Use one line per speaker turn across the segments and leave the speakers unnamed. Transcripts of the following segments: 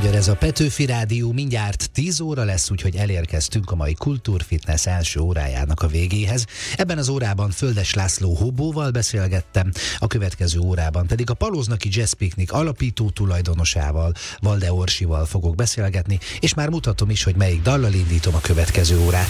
magyar ez a Petőfi Rádió, mindjárt 10 óra lesz, úgyhogy elérkeztünk a mai Kultúrfitness első órájának a végéhez. Ebben az órában Földes László Hobóval beszélgettem, a következő órában pedig a Palóznaki Jazz Picnic alapító tulajdonosával, Valde Orsival fogok beszélgetni, és már mutatom is, hogy melyik dallal indítom a következő órát.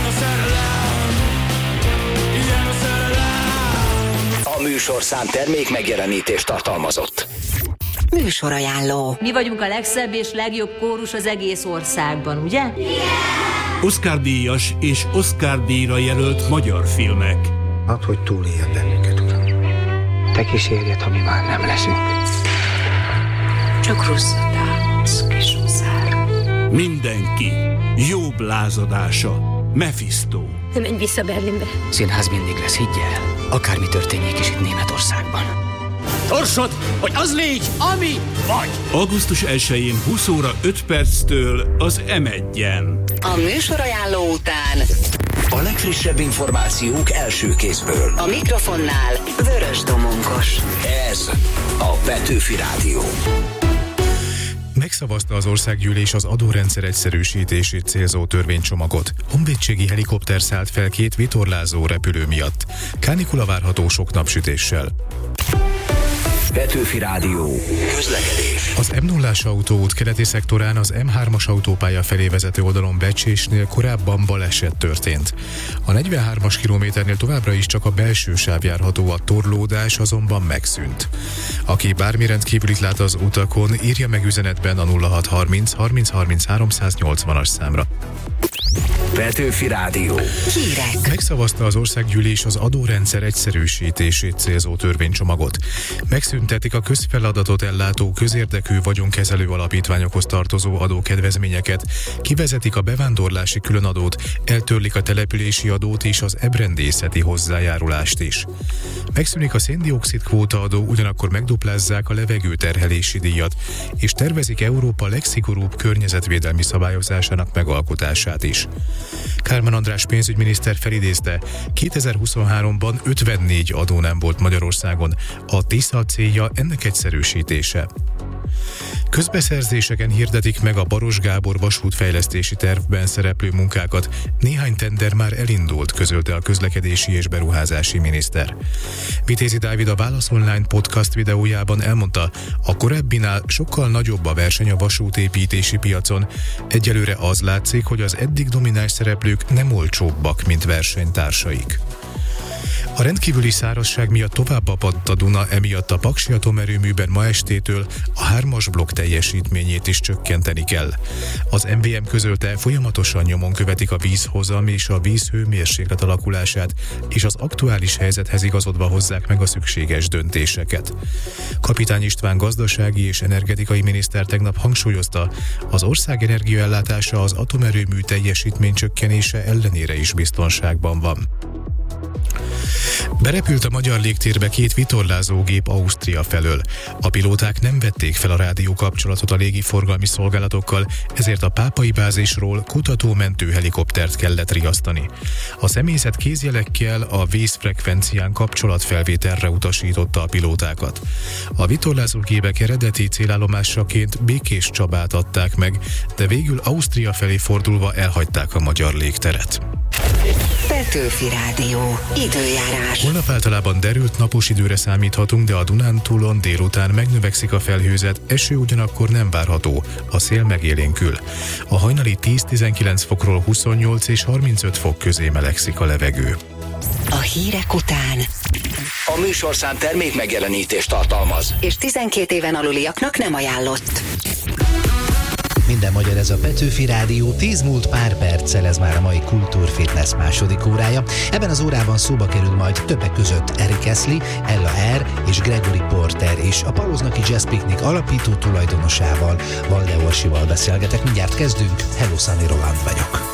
A műsorszám termék megjelenítést tartalmazott.
Műsorajánló.
Mi vagyunk a legszebb és legjobb kórus az egész országban, ugye?
Yeah! Oscar-díjas és Oscar-díjra jelölt magyar filmek.
Hadd, hogy túléljed bennünket, Uram. Te kísérjed, ha mi már nem leszünk.
Csak rosszat álmodsz, kis Roszár.
Mindenki. Jobb lázadása. Mephisto.
Menj vissza Berlinbe.
Színház mindig lesz, higgyel. Akármi történjék is itt Németországban.
Torsod, hogy az légy, ami vagy! Augusztus 1-én 20 óra 5 perctől az M1-en.
A műsorajánló után
A legfrissebb információk első kézből.
a mikrofonnál Vörös Domonkos.
Ez a Petőfi Rádió.
Megszavazta az országgyűlés az adórendszer egyszerűsítését célzó törvénycsomagot. Honvédségi helikopter szállt fel 2 vitorlázó repülő miatt. Kánikula várható sok napsütéssel.
Petőfi Rádió. Közlekedés.
Az M0-as autóút keleti szektorán az M3-as autópálya felé vezető oldalon Becsésnél korábban baleset történt. A 43-as kilométernél továbbra is csak a belső sáv járható, a torlódás azonban megszűnt. Aki bármi rendkívülit lát az utakon, írja meg üzenetben a 0630 30 33 180-as számra.
Petőfi Rádió.
Hírek.
Megszavazta az országgyűlés az adórendszer egyszerűsítését célzó törvénycsomagot. Megszüntetik a közfeladatot ellátó közérdekű vagyonkezelő alapítványokhoz tartozó adókedvezményeket, kivezetik a bevándorlási különadót, eltörlik a települési adót és az ebrendészeti hozzájárulást is. Megszűnik a szén-dioxid kvótaadó, ugyanakkor megduplázzák a levegőterhelési díjat, és tervezik Európa legszigorúbb környezetvédelmi szabályozásának megalkotását is. Kálmán András pénzügyminiszter felidézte, 2023-ban 54 adó nem volt Magyarországon. A TISZA célja ennek egyszerűsítése. Közbeszerzéseken hirdetik meg a Baros Gábor vasútfejlesztési tervben szereplő munkákat. Néhány tender már elindult, közölte a közlekedési és beruházási miniszter. Vitézi Dávid a Válasz Online podcast videójában elmondta, a korábbinál sokkal nagyobb a verseny a vasútépítési piacon. Egyelőre az látszik, hogy az eddig domináns szereplők nem olcsóbbak, mint versenytársaik. A rendkívüli szárazság miatt tovább apadt a Duna, emiatt a Paksi atomerőműben ma estétől a 3-as blokk teljesítményét is csökkenteni kell. Az MVM közölte, folyamatosan nyomon követik a vízhozam és a vízhőmérséklet alakulását, és az aktuális helyzethez igazodva hozzák meg a szükséges döntéseket. Kapitány István gazdasági és energetikai miniszter tegnap hangsúlyozta, az ország energiaellátása az atomerőmű teljesítmény csökkenése ellenére is biztonságban van. Berepült a magyar légtérbe 2 vitorlázógép Ausztria felől. A pilóták nem vették fel a rádiókapcsolatot a légiforgalmi szolgálatokkal, ezért a pápai bázisról kutató-mentő helikoptert kellett riasztani. A személyzet kézjelekkel a vészfrekvencián kapcsolatfelvételre utasította a pilótákat. A vitorlázógépek eredeti célállomásaként Békéscsabát adták meg, de végül Ausztria felé fordulva elhagyták a magyar légteret.
Petőfi Rádió. Időjárás.
Holnap általában derült napos időre számíthatunk, de a Dunántúlon délután megnövekszik a felhőzet, eső ugyanakkor nem várható, a szél megélénkül. A hajnali 10-19 fokról 28 és 35 fok közé melegszik a levegő.
A hírek után
A műsorszám termék megjelenítést tartalmaz.
és 12 éven aluliaknak nem ajánlott.
Minden magyar ez a Petőfi Rádió, 10 múlt pár perccel, ez már a mai Kultúrfitness második órája. Ebben az órában szóba kerül majd többek között Eric Astley, Ella R. és Gregory Porter is. A Palóznaki Jazz Picnic alapító tulajdonosával, Valde Orsival beszélgetek. Mindjárt kezdünk, hello, Sunny Roland vagyok.